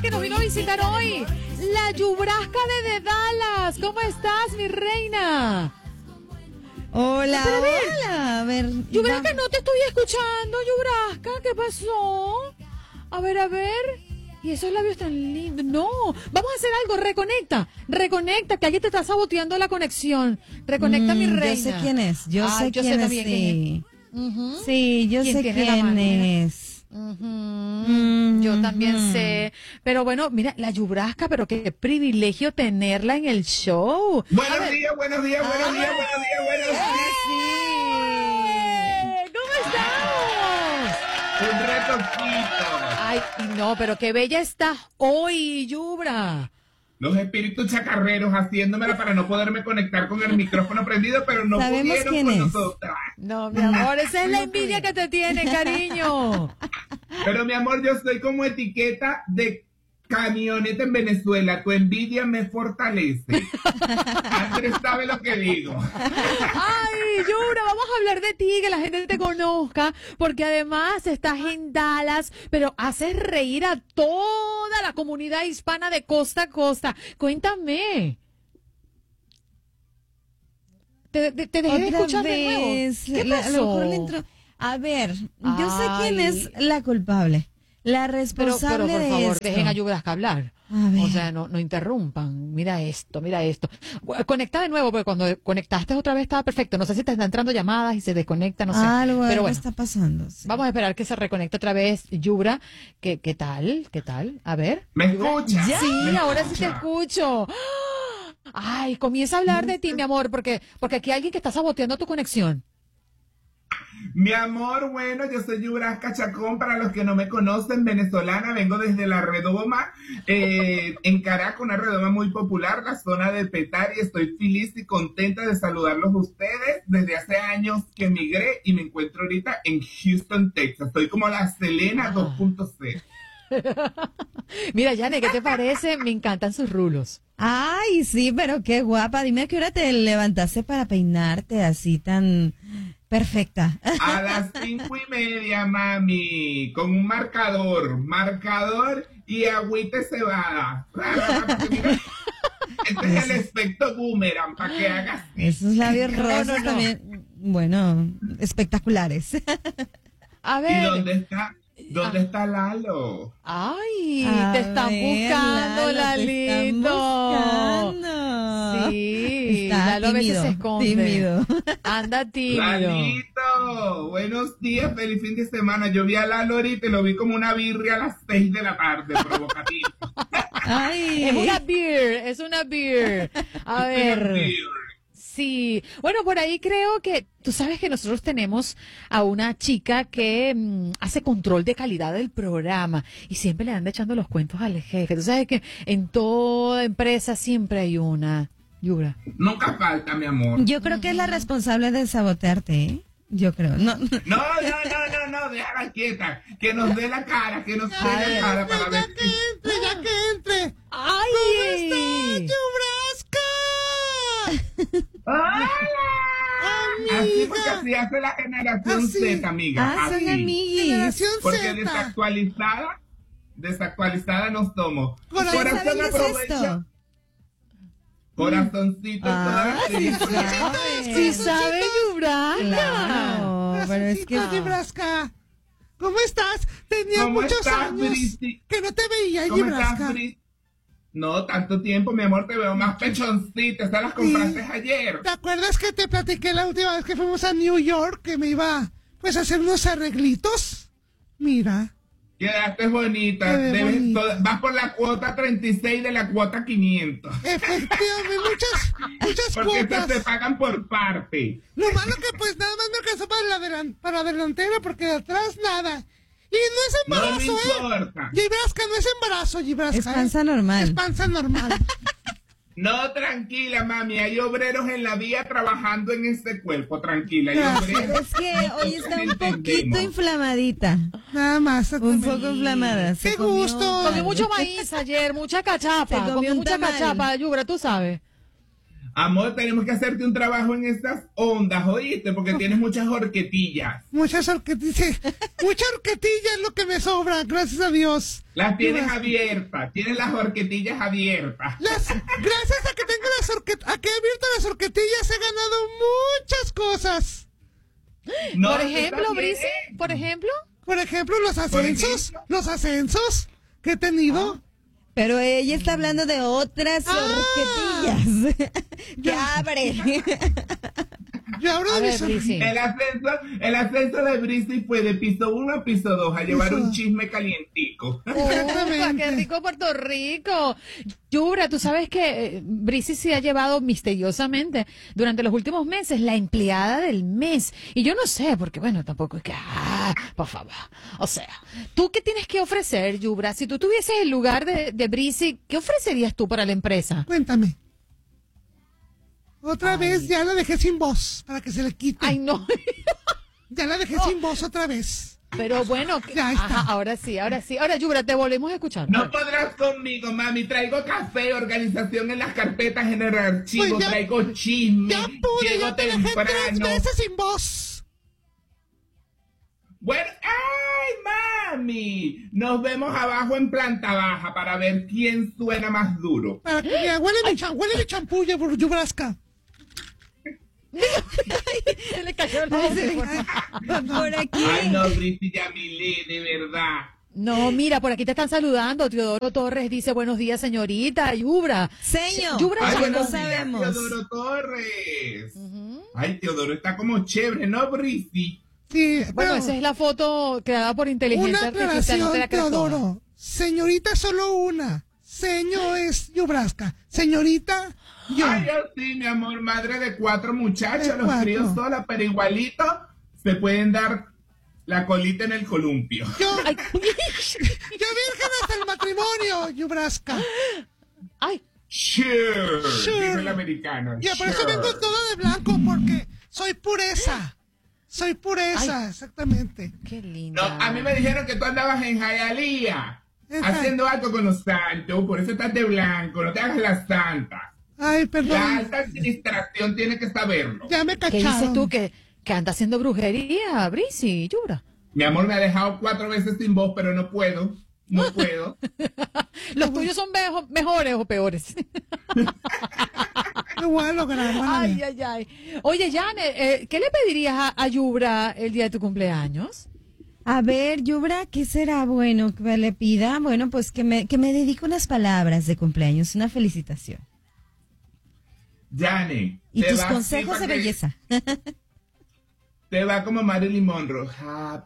que nos vino a visitar hoy. La Yubrasca de Dallas. ¿Cómo estás, mi reina? Hola, Pero hola. A ver. Yubrasca, no te estoy escuchando, Yubrasca. ¿Qué pasó? A ver. Y esos labios tan lindos. No, vamos a hacer algo. Reconecta, que alguien te está saboteando la conexión. Reconecta, mi reina. Yo sé quién es. Yo sé quién es. también Sí. Uh-huh. Sí, yo sé quién es. Yo también sé. Pero bueno, mira, la Yubrasca, pero qué privilegio tenerla en el show. Buenos días. ¿Cómo estamos? Un retoquito. Ay, no, pero qué bella estás hoy, Yubra. Los espíritus chacarreros haciéndomela para no poderme conectar con el micrófono prendido, pero no Sabemos pudieron quién con es. nosotras. No, mi amor, esa es la envidia que te tienen, cariño. Pero mi amor, yo soy como etiqueta de camioneta en Venezuela. Tu envidia me fortalece. Andrés sabe lo que digo. Ay, Yura, vamos a hablar de ti, que la gente te conozca, porque además estás en Dallas, pero haces reír a toda la comunidad hispana de costa a costa. Cuéntame. Te dejé de escuchar de nuevo. ¿Qué A lo pasó? mejor le entró. A ver, yo sé quién es la culpable. La Pero responsable por de favor, esto. dejen a Yubrasca hablar. A ver. O sea, no interrumpan. Mira esto. Conecta de nuevo, porque cuando conectaste otra vez estaba perfecto. No sé si te están entrando llamadas y se desconecta, no sé. Algo Pero bueno, está pasando. Sí. vamos a esperar que se reconecte otra vez Yubra. ¿Qué tal? A ver. ¿Me escuchas? Sí, ¿Me ahora sí te escuchas? escucho. Ay, comienza a hablar de ti, mi amor, porque aquí hay alguien que está saboteando tu conexión. Mi amor, bueno, yo soy Yubrasca Chacón, para los que no me conocen, venezolana, vengo desde La Redoma, en Caracas, una redoma muy popular, la zona de Petare, y estoy feliz y contenta de saludarlos a ustedes. Desde hace años que emigré y me encuentro ahorita en Houston, Texas. Estoy como la Selena 2.0. Mira, Yane, ¿qué te parece? Me encantan sus rulos. Ay, sí, pero qué guapa. Dime a qué hora te levantaste para peinarte así tan perfecta. A las 5:30, mami, con un marcador y agüita cebada. Este es el efecto boomerang, para que hagas. Esos labios No, rosas no. también, bueno, espectaculares. A ¿Y ver. dónde está Lalo? Ay, A te están ver, buscando, Lalo, te están Lalito. buscando. Sí, Está Lalo a veces tímido, se esconde. tímido. Anda tímido. Lalito, buenos días, feliz fin de semana. Yo vi a Lalo ahorita y lo vi como una birria a las 6 de la tarde, provocativo. Ay, Es una beer. A ver. Sí, bueno, por ahí creo que tú sabes que nosotros tenemos a una chica que hace control de calidad del programa y siempre le anda echando los cuentos al jefe. Tú sabes que en toda empresa siempre hay una. Yura. Nunca falta, mi amor. yo creo que es la responsable de sabotearte, ¿eh? Yo creo. No, No, déjala quieta. Que nos dé la cara, para ver si... Ya que entre. ¡Ay! ¡Yubrasca! ¡Hola! Amiga. Así porque así hace la generación Así. Z, amiga. Ah, son así. amiguis. Generación Porque Z. desactualizada no somos. Corazón, ¿Saben qué es aprovecha. esto? Corazoncito. Ah, toda sí la- sabe. Sí sabe Yura. Claro, pero es que... Yubrasca. ¿Cómo estás? Tenía ¿Cómo muchos estás, años Brisi? que no te veía, ¿Cómo estás, Yubrasca. Bri? No, tanto tiempo, mi amor, te veo más pechoncita. Estas las compraste ayer. ¿Te acuerdas que te platiqué la última vez que fuimos a New York que me iba pues a hacer unos arreglitos? Mira. Quedaste bonita. Te ves bonita. Vas por la cuota 36 de la cuota 500. Efectivamente, muchas Porque estas cuotas. se pagan por parte. Lo malo que pues nada más me alcanzó para la delantera porque de atrás nada. Y no es No me embarazo, importa. Gibrasca, no es embarazo, Gibrasca. Es panza normal. Es panza normal. No, tranquila, mami. Hay obreros en la vía trabajando en este cuerpo. Tranquila, hay Gracias. obreros. Es que hoy está un Entendemos. poquito inflamadita. Nada más. Un poco inflamada. Se Qué comió- gusto. Comió mucho maíz ayer, mucha Se cachapa. comió Comió un mucha tamal. cachapa, Yura, tú sabes. Amor, tenemos que hacerte un trabajo en estas ondas, ¿oíste? Porque tienes muchas horquetillas. Muchas horquetillas. Mucha horquetilla es lo que me sobra, gracias a Dios. Las tienes abiertas, tienes las horquetillas abiertas. Gracias a que tengo a que he abierto las horquetillas he ganado muchas cosas. No, Por tú ejemplo, estás bien. Brisi, por ejemplo. Por ejemplo, los ascensos que he tenido. Pero ella está hablando de otras horquetillas. que Ya. abre. Yo hablo A de ver, mis Brisi. El ascenso de Brisi fue de piso 1 a piso 2 a llevar un chisme calientico. ¡Ufa, qué rico Puerto Rico! Yubra, tú sabes que Brisi se ha llevado misteriosamente durante los últimos meses la empleada del mes. Y yo no sé, porque bueno, tampoco es que... por favor. O sea, ¿tú qué tienes que ofrecer, Yubra? Si tú tuvieses el lugar de Brisi, ¿qué ofrecerías tú para la empresa? Cuéntame. Otra vez ya la dejé sin voz, para que se le quite. Ay, no. Ya la dejé sin voz otra vez. Pero bueno, Ya está. ajá, ahora sí. Ahora, Yubra, te volvemos a escuchar. No podrás conmigo, mami. Traigo café, organización en las carpetas, en el archivo, Pues ya- traigo chisme. Ya pude, llego ya te dejé 3 temprano. veces sin voz. Bueno, ¡ay, mami! Nos vemos abajo en planta baja para ver quién suena más duro. Para que ya huele mi champú, Yubrasca. Se le cayó el Por aquí. Ay, no, Brisi Yamilé, de verdad. No, mira, por aquí te están saludando. Teodoro Torres dice, buenos días, señorita Yubra. Señor. Yubra, Ay, ya buenos no días, sabemos. Teodoro Torres. Ay, Teodoro está como chévere, ¿no, Brisi? Sí, bueno, pero esa es la foto creada por una inteligencia artificial. No te aclaración, la creas toda. Teodoro. Señorita, solo una. Señor es Yubrasca. Señorita, yo. Ay, yo sí, mi amor, madre de 4 muchachos, De los 4. críos sola, pero igualito se pueden dar la colita en el columpio. Yo, Ay, yo virgen hasta el matrimonio, Yubrasca. ay, Sure, Sure. dijo el americano. Ya, por eso sure. vengo todo de blanco, porque soy pureza. Soy pureza, exactamente. qué No, linda. a mí me dijeron que tú andabas en Hialeah Ajá. haciendo algo con los santos, por eso estás de blanco, no te hagas la santa. Ay, La perdón. alta administración tiene que saberlo. Ya me ¿Qué cacharon. dices tú que anda haciendo brujería, Brisi, Yubra? Mi amor me ha dejado 4 veces sin voz, pero no puedo. No puedo. ¿Los tuyos son mejores o peores? Lo voy a lograr, van a Ay, ver. ay, ay. Oye, Jane, ¿qué le pedirías a Yubra el día de tu cumpleaños? A ver, Yubra, ¿qué será bueno que le pida? Bueno, pues que me dedique unas palabras de cumpleaños, una felicitación. Jane. Y te tus va así consejos pa' de que- belleza. Te va como Marilyn Monroe.